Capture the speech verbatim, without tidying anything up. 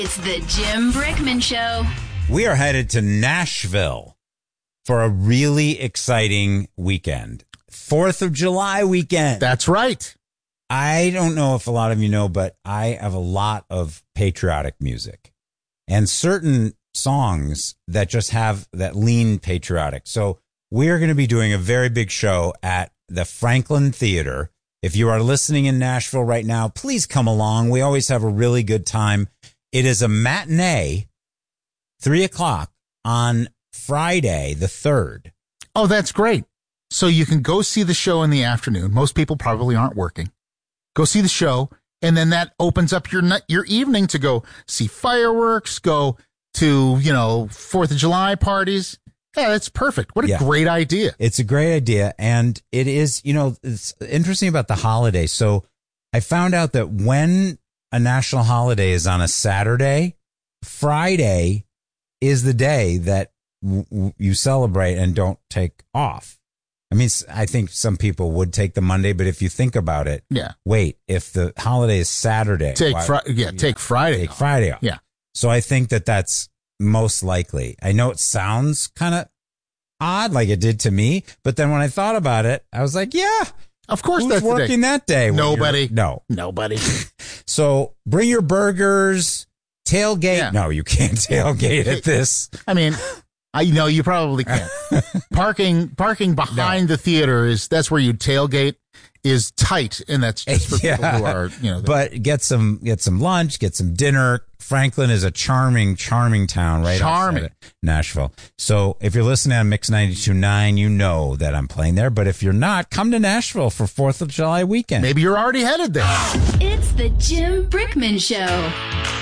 It's the Jim Brickman Show. We are headed to Nashville for a really exciting weekend. Fourth of July weekend. That's right. I don't know if a lot of you know, but I have a lot of patriotic music and certain songs that just have that lean patriotic. So we're going to be doing a very big show at the Franklin Theater. If you are listening in Nashville right now, please come along. We always have a really good time. It is a matinee, three o'clock on Friday, the third. Oh, that's great. So you can go see the show in the afternoon. Most people probably aren't working. Go see the show, and then that opens up your your evening to go see fireworks, go to, you know, Fourth of July parties. Yeah, that's perfect. What a yeah. great idea. It's a great idea. And it is, you know, it's interesting about the holiday. So I found out that when a national holiday is on a Saturday, Friday is the day that w- w- you celebrate and don't take off. I mean, I think some people would take the Monday, but if you think about it, yeah. wait, if the holiday is Saturday, take why, fri- yeah, take Friday, take off. Friday off. Yeah. So I think that that's most likely. I know it sounds kind of odd, like it did to me, but then when I thought about it, I was like, yeah, of course, who's that's working that day. Nobody. No, nobody. So bring your burgers, tailgate. Yeah. No, you can't tailgate at this. I mean. I know you probably can't. parking parking behind no. the theater is that's where you tailgate is tight, and that's just for yeah. people who are, you know. But get some get some lunch, get some dinner. Franklin is a charming, charming town, right? Charming. Nashville. So if you're listening on Mix ninety-two point nine, you know that I'm playing there. But if you're not, come to Nashville for Fourth of July weekend. Maybe you're already headed there. It's the Jim Brickman Show.